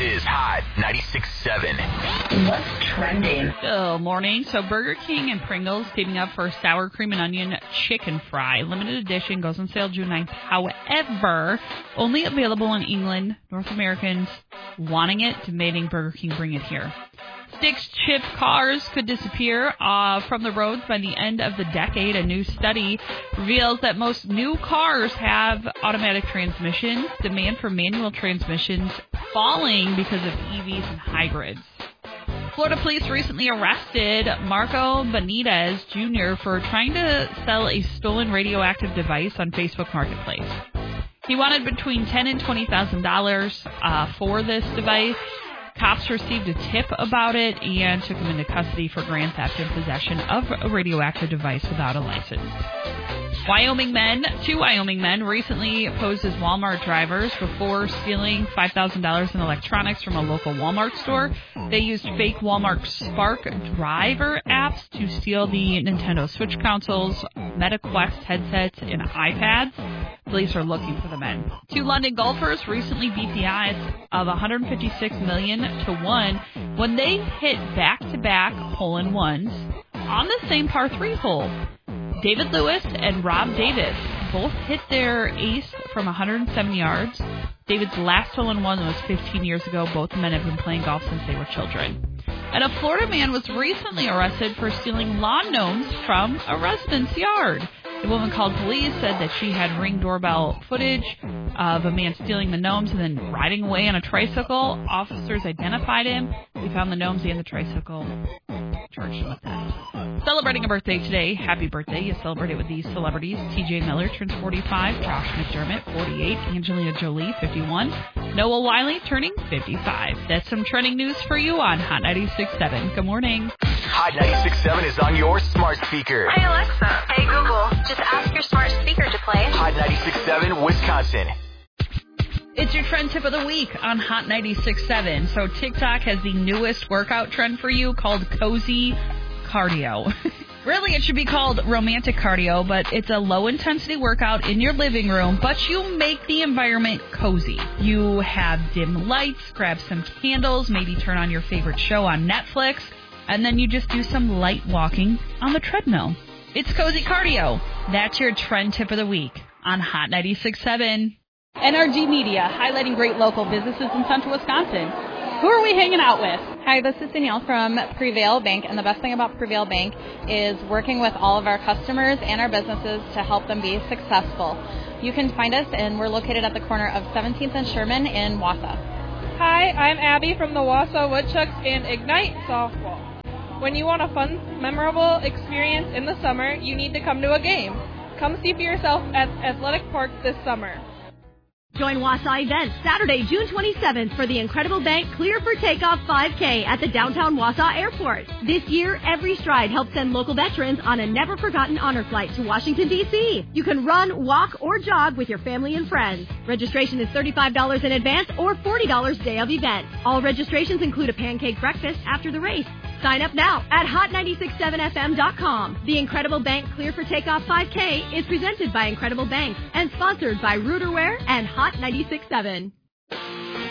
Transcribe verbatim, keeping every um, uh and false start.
is Hot ninety-six point seven. What's trending? Good morning. So Burger King and Pringles teaming up for sour cream and onion chicken fry. Limited edition, goes on sale June ninth. However, only available in England. North Americans wanting it, demanding Burger King bring it here. Sticks chip cars could disappear uh, from the roads by the end of the decade. A new study reveals that most new cars have automatic transmissions. Demand for manual transmissions falling because of E Vs and hybrids. Florida police recently arrested Marco Benitez Junior for trying to sell a stolen radioactive device on Facebook Marketplace. He wanted between ten thousand dollars and twenty thousand dollars uh, for this device. Cops received a tip about it and took him into custody for grand theft and possession of a radioactive device without a license. Wyoming men, two Wyoming men recently posed as Walmart drivers before stealing five thousand dollars in electronics from a local Walmart store. They used fake Walmart Spark driver apps to steal the Nintendo Switch consoles, MetaQuest headsets, and iPads. Police are looking for the men. Two London golfers recently beat the odds of one hundred fifty-six million to one when they hit back-to-back hole-in-ones on the same par three hole. David Lewis and Rob Davis both hit their ace from one hundred seven yards. David's last hole-in-one was fifteen years ago. Both men have been playing golf since they were children. And a Florida man was recently arrested for stealing lawn gnomes from a resident's yard. The woman called police, said that she had Ring doorbell footage of a man stealing the gnomes and then riding away on a tricycle. Officers identified him. We found the gnomes and the tricycle. Charged him with that. Celebrating a birthday today. Happy birthday. You celebrate it with these celebrities. T J Miller turns forty-five. Josh McDermott, forty-eight. Angelina Jolie, fifty-one. Noah Wiley turning fifty-five. That's some trending news for you on Hot ninety-six point seven. Good morning. Hot ninety-six point seven is on your smart speaker. Hey, Alexa. Hey, Google. Just ask your smart speaker to play Hot ninety-six point seven, Wisconsin. It's your trend tip of the week on Hot ninety-six point seven. So TikTok has the newest workout trend for you called Cozy Cardio. Really, it should be called romantic cardio, but it's a low-intensity workout in your living room, but you make the environment cozy. You have dim lights, grab some candles, maybe turn on your favorite show on Netflix, and then you just do some light walking on the treadmill. It's Cozy Cardio. That's your trend tip of the week on Hot ninety-six point seven. N R G Media, highlighting great local businesses in central Wisconsin. Who are we hanging out with? Hi, this is Danielle from Prevail Bank, and the best thing about Prevail Bank is working with all of our customers and our businesses to help them be successful. You can find us, and we're located at the corner of seventeenth and Sherman in Wausau. Hi, I'm Abby from the Wausau Woodchucks and Ignite Softball. When you want a fun, memorable experience in the summer, you need to come to a game. Come see for yourself at Athletic Park this summer. Join Wausau Events Saturday, June twenty-seventh for the Incredible Bank Clear for Takeoff five K at the downtown Wausau Airport. This year, Every Stride helps send local veterans on a never-forgotten honor flight to Washington, D C You can run, walk, or jog with your family and friends. Registration is thirty-five dollars in advance or forty dollars day of event. All registrations include a pancake breakfast after the race. Sign up now at hot nine six seven f m dot com. The Incredible Bank Clear for Takeoff five K is presented by Incredible Bank and sponsored by Rooterware and Hot ninety-six point seven.